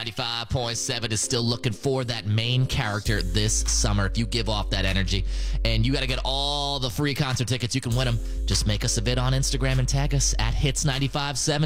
95.7 is still looking for that main character this summer. If you give off that energy and you got to get all the free concert tickets, you can win them. Just make us a vid on Instagram and tag us at Hits 95.7.